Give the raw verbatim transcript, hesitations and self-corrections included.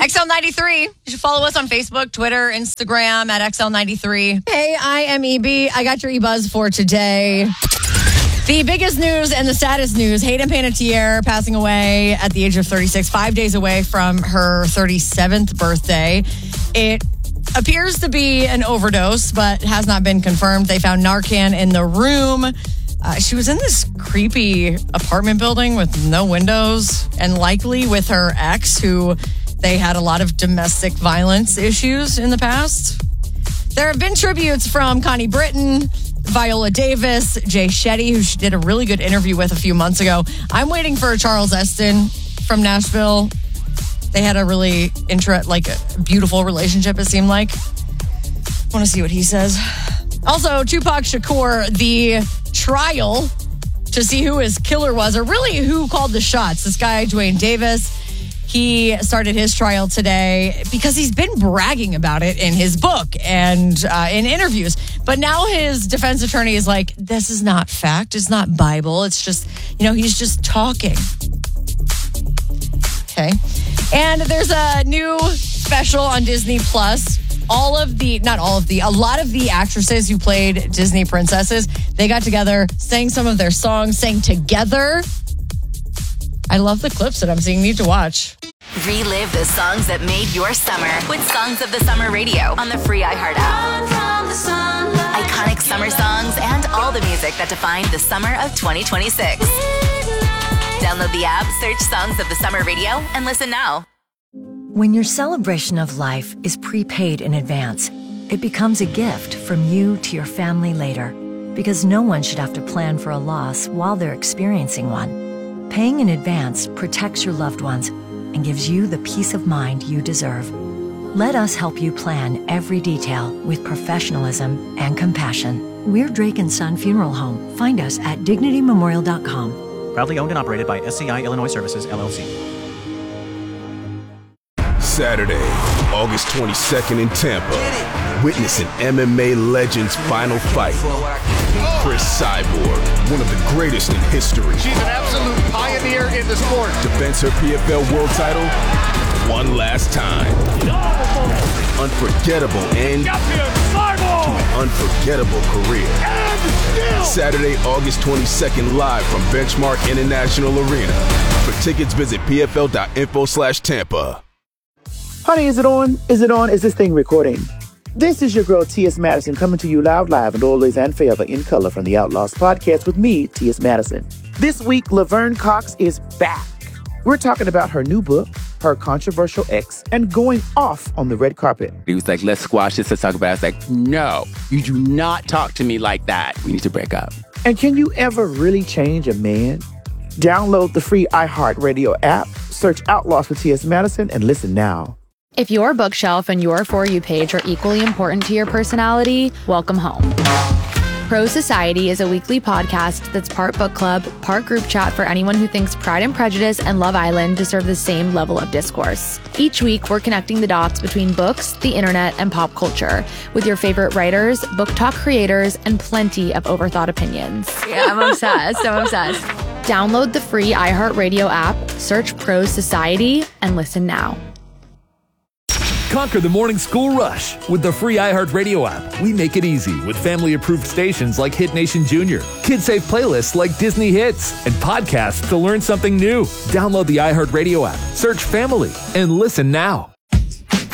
X L ninety-three. You should follow us on Facebook, Twitter, Instagram at X L ninety-three. Hey, I am E B. I got your E-Buzz for today. The biggest news and the saddest news, Hayden Panettiere passing away at the age of thirty-six, five days away from her thirty-seventh birthday. It appears to be an overdose, but has not been confirmed. They found Narcan in the room. Uh, she was in this creepy apartment building with no windows, and likely with her ex, who they had a lot of domestic violence issues in the past. There have been tributes from Connie Britton, Viola Davis, Jay Shetty, who she did a really good interview with a few months ago. I'm waiting for Charles Esten from Nashville. They had a really inter- like a beautiful relationship, it seemed like. I want to see what he says. Also, Tupac Shakur, the trial to see who his killer was, or really who called the shots. This guy, Dwayne Davis, he started his trial today because he's been bragging about it in his book and uh, in interviews. But now his defense attorney is like, this is not fact. It's not Bible. It's just, you know, he's just talking. Okay. And there's a new special on Disney Plus. All of the, not all of the, a lot of the actresses who played Disney princesses, they got together, sang some of their songs, sang together. I love the clips that I'm seeing. Need to watch. Relive the songs that made your summer with Songs of the Summer Radio on the free iHeart app. Iconic summer songs and all the music that defined the summer of twenty twenty-six. Download the app, search Songs of the Summer Radio, and listen now. When your celebration of life is prepaid in advance, it becomes a gift from you to your family later, because no one should have to plan for a loss while they're experiencing one. Paying in advance protects your loved ones and gives you the peace of mind you deserve. Let us help you plan every detail with professionalism and compassion. We're Drake and Son Funeral Home. Find us at dignity memorial dot com. Proudly owned and operated by S C I Illinois Services, L L C. Saturday, August twenty-second in Tampa. Witness an M M A legend's final fight. Chris Cyborg, one of the greatest in history. She's an absolute pioneer in the sport. Defends her P F L world title one last time. Unforgettable end to an unforgettable career. Saturday, August twenty-second, live from Benchmark International Arena. For tickets, visit P F L dot info slash Tampa. Honey, is it on? Is it on? Is this thing recording? This is your girl, T S. Madison, coming to you loud, live, and always and forever in color from the Outlaws podcast with me, T S. Madison. This week, Laverne Cox is back. We're talking about her new book, her controversial ex, and going off on the red carpet. He was like, let's squash this, let's talk about it. I was like, no, you do not talk to me like that. We need to break up. And can you ever really change a man? Download the free iHeartRadio app, search Outlaws with T S. Madison, and listen now. If your bookshelf and your For You page are equally important to your personality, welcome home. Pro Society is a weekly podcast that's part book club, part group chat for anyone who thinks Pride and Prejudice and Love Island deserve the same level of discourse. Each week, we're connecting the dots between books, the internet, and pop culture with your favorite writers, book talk creators, and plenty of overthought opinions. Yeah, I'm obsessed. I'm obsessed. Download the free iHeartRadio app, search Pro Society, and listen now. Conquer the morning school rush with the free iHeartRadio app. We make it easy with family-approved stations like Hit Nation Junior, kid-safe playlists like Disney Hits, and podcasts to learn something new. Download the iHeartRadio app, search Family, and listen now.